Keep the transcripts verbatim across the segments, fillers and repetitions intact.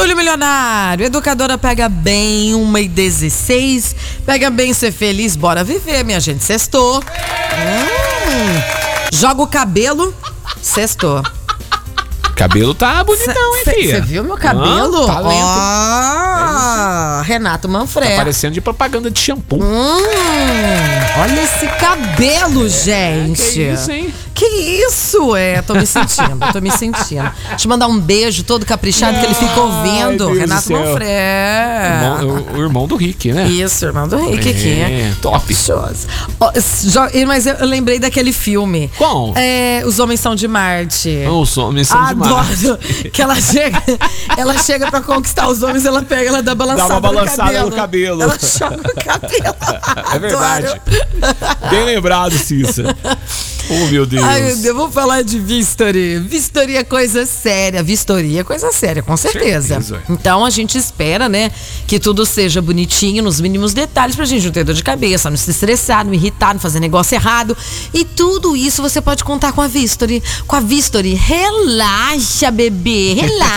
Túlio Milionário, educadora pega bem, uma e dezesseis. Pega bem ser feliz, bora viver, minha gente. Sextou. Hum, joga o cabelo, sextou. Cabelo tá bonitão, hein, filha? Você viu meu cabelo? Ah, Ó, oh, Renato Manfred. Tá parecendo de propaganda de shampoo. Hum, olha esse cabelo, gente. Que isso, hein? Que isso, é, tô me sentindo, tô me sentindo. Deixa eu mandar um beijo todo caprichado que ele fica ouvindo. Ai, Renato Manfred. Irmão, o, o irmão do Rick, né? Isso, irmão do Rick aqui. É, top. Oh, mas eu lembrei daquele filme. Qual? É, Os Homens São de Marte. Os Homens São Adoro. de Marte. Que ela chega, ela chega pra conquistar os homens, ela pega, ela dá balançada, dá uma balançada no cabelo. Ela choca o cabelo. É verdade. Bem lembrado, Cissa. Oh, meu Deus. Ai, meu Deus, vamos falar de vistoria. Vistoria é coisa séria. Vistoria é coisa séria, com certeza. certeza. Então a gente espera, né, que tudo seja bonitinho, nos mínimos detalhes, pra gente não ter dor de cabeça, não se estressar, não irritar, não fazer negócio errado. E tudo isso você pode contar com a Vistory. Com a Vistory, relaxa, bebê,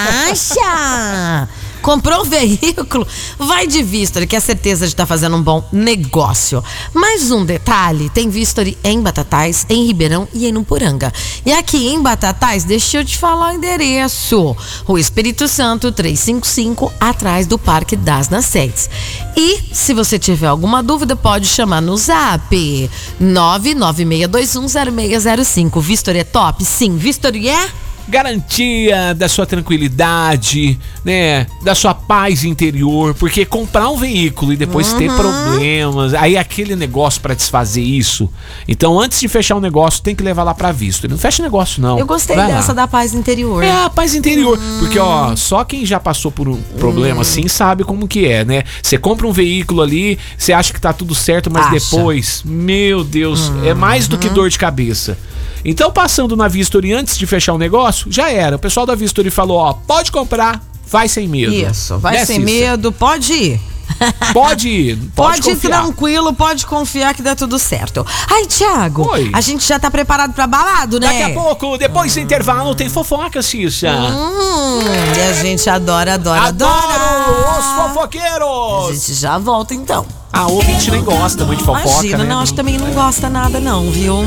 relaxa. Comprou um veículo? Vai de Vistory, que é certeza de estar tá fazendo um bom negócio. Mais um detalhe, tem Vistory em Batatais, em Ribeirão e em Nuporanga. E aqui em Batatais, deixa eu te falar o endereço. Rua Espírito Santo, trezentos e cinquenta e cinco, atrás do Parque das Nascentes. E se você tiver alguma dúvida, pode chamar no Zap nove nove seis dois um zero seis zero cinco. Vistory é top? Sim, Vistory é... garantia da sua tranquilidade, né, da sua paz interior, porque comprar um veículo e depois uhum. ter problemas, aí aquele negócio pra desfazer isso. Então, antes de fechar um negócio, tem que levar lá pra vista. Não fecha negócio, não. Eu gostei Vai dessa lá. Da paz interior. É, a paz interior. Hum. Porque, ó, só quem já passou por um problema hum. assim sabe como que é, né? Você compra um veículo ali, você acha que tá tudo certo, mas acha. depois, meu Deus, hum. é mais do que dor de cabeça. Então, passando na Vistory antes de fechar o negócio, já era. O pessoal da Vistory falou, ó, pode comprar, vai sem medo. Isso, vai né, sem Cissa? medo, pode ir. Pode ir, pode, pode ir confiar. tranquilo, pode confiar que dá tudo certo. Ai, Thiago, Oi. A gente já tá preparado pra balado, né? Daqui a pouco, depois do intervalo, tem fofoca, Cissa. Hum, e a gente adora, adora, Adoro adora. os fofoqueiros. A gente já volta, então. A ouvinte nem gosta muito de fofoca, Imagina, né? não, acho que também não gosta nada não, viu?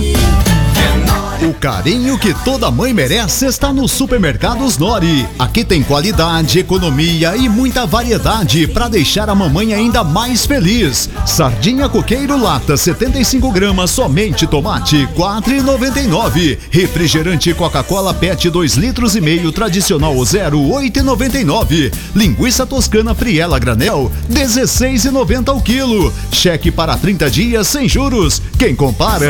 O carinho que toda mãe merece está no Supermercados Nori. Aqui tem qualidade, economia e muita variedade para deixar a mamãe ainda mais feliz. Sardinha coqueiro lata setenta e cinco gramas, somente tomate quatro reais e noventa e nove. Refrigerante Coca-Cola Pet dois litros e meio tradicional zero, oito reais e noventa e nove. Linguiça toscana Friela granel dezesseis reais e noventa o quilo. Cheque para trinta dias sem juros. Quem compara